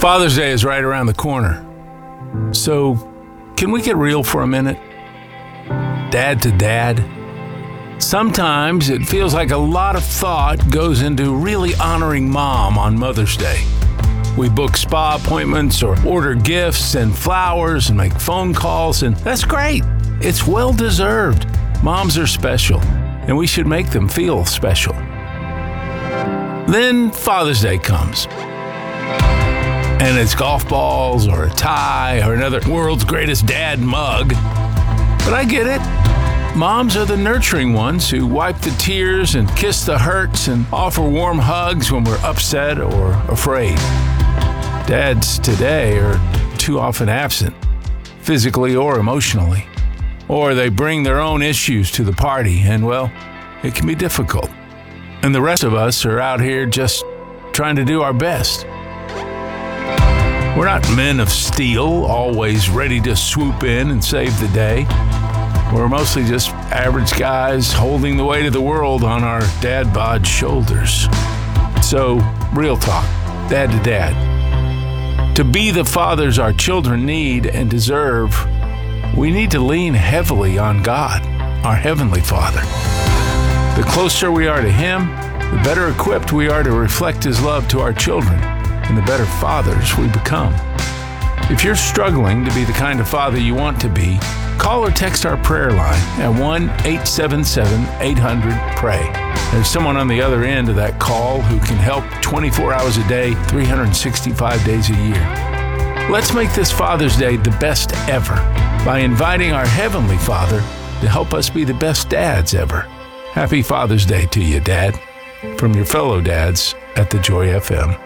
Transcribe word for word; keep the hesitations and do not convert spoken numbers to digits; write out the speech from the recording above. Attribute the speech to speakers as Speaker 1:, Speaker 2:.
Speaker 1: Father's Day is right around the corner. So, can we get real for a minute? Dad to dad. Sometimes it feels like a lot of thought goes into really honoring mom on Mother's Day. We book spa appointments or order gifts and flowers and make phone calls, and that's great. It's well deserved. Moms are special, and we should make them feel special. Then Father's Day comes. And it's golf balls or a tie or another world's greatest dad mug. But I get it. Moms are the nurturing ones who wipe the tears and kiss the hurts and offer warm hugs when we're upset or afraid. Dads today are too often absent, physically or emotionally. Or they bring their own issues to the party, and well, it can be difficult. And the rest of us are out here just trying to do our best. We're not men of steel, always ready to swoop in and save the day. We're mostly just average guys holding the weight of the world on our dad bod shoulders. So, real talk, dad to dad. To be the fathers our children need and deserve, we need to lean heavily on God, our Heavenly Father. The closer we are to Him, the better equipped we are to reflect His love to our children, and the better fathers we become. If you're struggling to be the kind of father you want to be, call or text our prayer line at one eight seven seven, eight hundred, pray. There's someone on the other end of that call who can help twenty-four hours a day, three hundred sixty-five days a year. Let's make this Father's Day the best ever by inviting our Heavenly Father to help us be the best dads ever. Happy Father's Day to you, Dad, from your fellow dads at The Joy F M.